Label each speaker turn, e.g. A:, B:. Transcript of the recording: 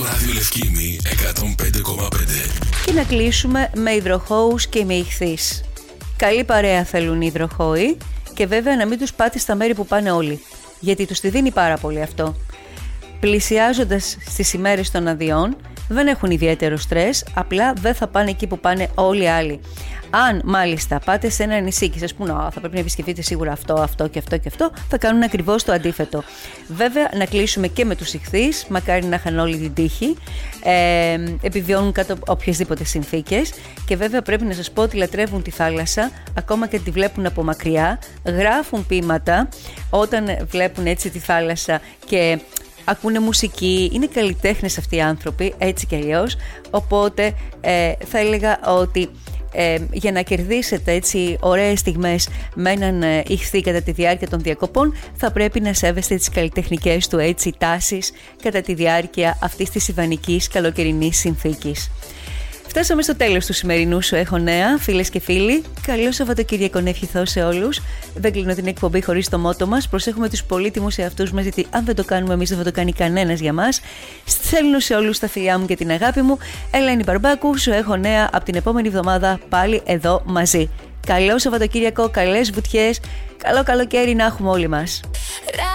A: ράδιο Λευκήμη 105,5.
B: Και να κλείσουμε με υδροχόους και με ιχθύς. Καλή παρέα θέλουν οι υδροχόοι και βέβαια να μην τους πάτε στα μέρη που πάνε όλοι, γιατί τους τη δίνει πάρα πολύ αυτό. Πλησιάζοντας στις ημέρες των αδειών, δεν έχουν ιδιαίτερο στρες, απλά δεν θα πάνε εκεί που πάνε όλοι οι άλλοι. Αν μάλιστα πάτε σε ένα νησί και σας πούνε θα πρέπει να επισκεφτείτε σίγουρα αυτό και αυτό, θα κάνουν ακριβώς το αντίθετο. Βέβαια, να κλείσουμε και με τους ιχθύς, μακάρι να είχαν όλη την τύχη, επιβιώνουν κάτω από οποιασδήποτε συνθήκες και βέβαια πρέπει να σας πω ότι λατρεύουν τη θάλασσα, ακόμα και τη βλέπουν από μακριά, γράφουν ποίηματα όταν βλέπουν έτσι τη θάλασσα και ακούνε μουσική, είναι καλλιτέχνες αυτοί οι άνθρωποι, έτσι κι αλλιώς, οπότε θα έλεγα ότι για να κερδίσετε έτσι ωραίες στιγμές με έναν ιχθύ κατά τη διάρκεια των διακοπών, θα πρέπει να σέβεστε τις καλλιτεχνικές του έτσι τάσεις κατά τη διάρκεια αυτής της ιδανικής καλοκαιρινής συνθήκης. Φτάσαμε στο τέλος του σημερινού Σου Έχω Νέα, φίλες και φίλοι. Καλό Σαββατοκύριακο να ευχηθώ σε όλους. Δεν κλείνω την εκπομπή χωρίς το μότο μας. Προσέχουμε τους πολύτιμους εαυτούς μας, γιατί αν δεν το κάνουμε εμείς, δεν θα το κάνει κανένας για μας. Στέλνω σε όλους τα φιλιά μου και την αγάπη μου. Ελένη Μπαρμπάκου, Σου Έχω Νέα. Από την επόμενη εβδομάδα πάλι εδώ μαζί. Καλό Σαββατοκύριακο, καλές βουτιές, καλό καλοκαίρι να έχουμε όλοι μας.